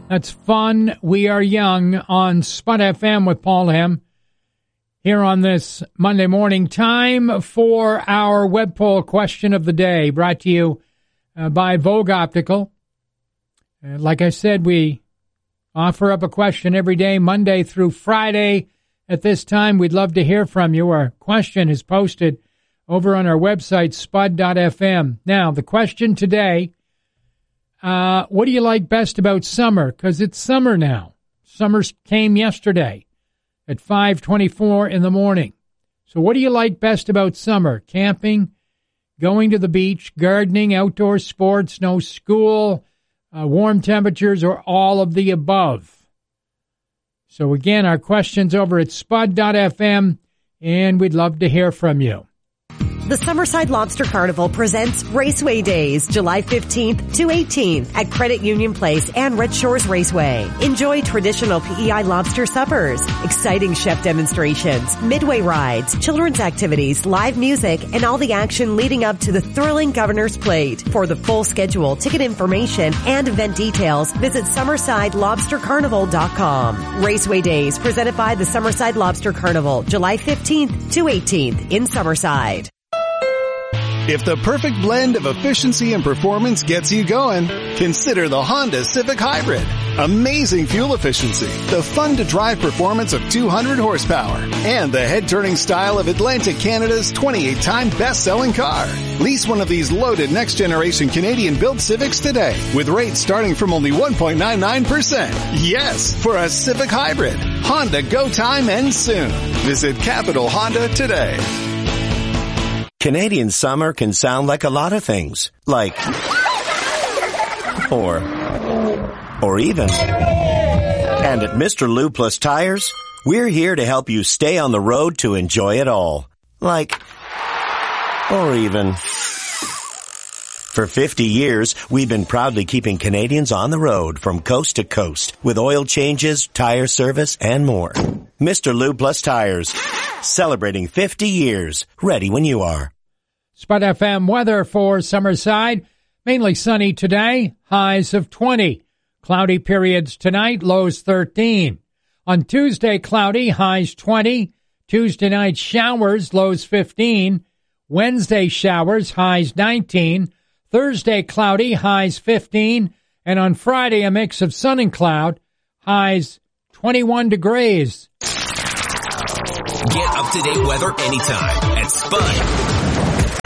That's Fun We Are Young on Spud FM with Paul Hem. Here on this Monday morning, time for our web poll question of the day, brought to you by Vogue Optical. Like I said, we offer up a question every day, Monday through Friday. At this time, we'd love to hear from you. Our question is posted over on our website, spud.fm. Now, the question today, what do you like best about summer? Because it's summer now. Summer came yesterday at 5:24 in the morning. So what do you like best about summer? Camping, going to the beach, gardening, outdoor sports, no school, warm temperatures, or all of the above? So again, our question's over at spud.fm, and we'd love to hear from you. The Summerside Lobster Carnival presents Raceway Days, July 15th to 18th at Credit Union Place and Red Shores Raceway. Enjoy traditional PEI lobster suppers, exciting chef demonstrations, midway rides, children's activities, live music, and all the action leading up to the thrilling Governor's Plate. For the full schedule, ticket information, and event details, visit SummersideLobsterCarnival.com. Raceway Days presented by the Summerside Lobster Carnival, July 15th to 18th in Summerside. If the perfect blend of efficiency and performance gets you going, consider the Honda Civic Hybrid. Amazing fuel efficiency, the fun-to-drive performance of 200 horsepower, and the head-turning style of Atlantic Canada's 28-time best-selling car. Lease one of these loaded next-generation Canadian-built Civics today, with rates starting from only 1.99%. Yes, for a Civic Hybrid. Honda Go Time ends soon. Visit Capital Honda today. Canadian summer can sound like a lot of things, like, or even. And at Mr. Lube Plus Tires, we're here to help you stay on the road to enjoy it all, like, or even. For 50 years, we've been proudly keeping Canadians on the road from coast to coast with oil changes, tire service, and more. Mr. Lube Plus Tires, celebrating 50 years, ready when you are. Spud FM weather for Summerside, mainly sunny today, highs of 20. Cloudy periods tonight, lows 13. On Tuesday, cloudy, highs 20. Tuesday night, showers, lows 15. Wednesday, showers, highs 19. Thursday, cloudy, highs 15. And on Friday, a mix of sun and cloud, highs 21 degrees. Get up-to-date weather anytime at Spud.